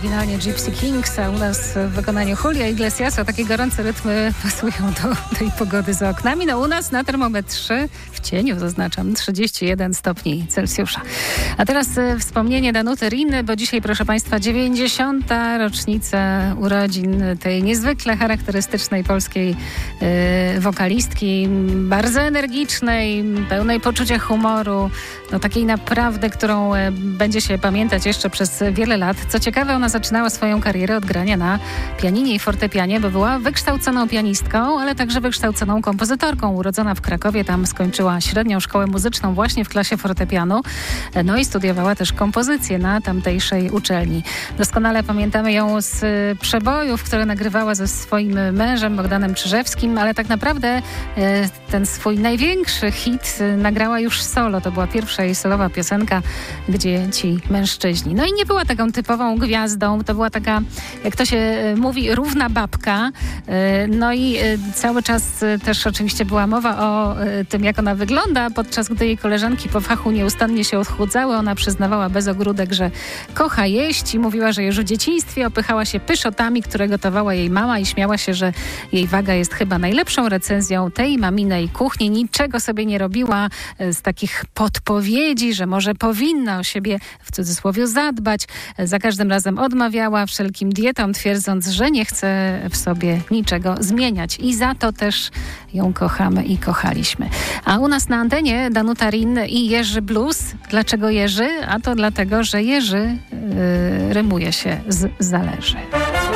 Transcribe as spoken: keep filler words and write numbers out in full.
oryginalnie Gypsy Kings, a u nas w wykonaniu Julia Iglesiasa takie gorące rytmy pasują do tej pogody za oknami. No u nas na termometrze, w cieniu zaznaczam, trzydzieści jeden stopni Celsjusza. A teraz y, wspomnienie Danuty Rinny, bo dzisiaj, proszę Państwa, dziewięćdziesiąta rocznica urodzin tej niezwykle charakterystycznej polskiej y, wokalistki, bardzo energicznej, pełnej poczucia humoru, no takiej naprawdę, którą y, będzie się pamiętać jeszcze przez wiele lat. Co ciekawe, ona zaczynała swoją karierę od grania na pianinie i fortepianie, bo była wykształconą pianistką, ale także wykształconą kompozytorką. Urodzona w Krakowie, tam skończyła średnią szkołę muzyczną właśnie w klasie fortepianu, no i studiowała też kompozycję na tamtejszej uczelni. Doskonale pamiętamy ją z przebojów, które nagrywała ze swoim mężem Bogdanem Czyżewskim, ale tak naprawdę ten swój największy hit nagrała już solo. To była pierwsza jej solowa piosenka, Gdzie ci mężczyźni. No i nie była taką typową gwiazdą, to była taka, jak to się mówi, równa babka. No i cały czas też oczywiście była mowa o tym, jak ona wygląda, podczas gdy jej koleżanki po fachu nieustannie się odchudzały. Ona przyznawała bez ogródek, że kocha jeść i mówiła, że już w dzieciństwie opychała się pyszotami, które gotowała jej mama i śmiała się, że jej waga jest chyba najlepszą recenzją tej maminej kuchni. Niczego sobie nie robiła z takich podpowiedzi, że może powinna o siebie w cudzysłowie zadbać. Za każdym razem odmawiała wszelkim dietom, twierdząc, że nie chce w sobie niczego zmieniać. I za to też ją kochamy i kochaliśmy. A u nas na antenie Danuta Rin i Jerzy Blues. Dlaczego Jerzy? A to dlatego, że Jerzy yy, rymuje się z zależy.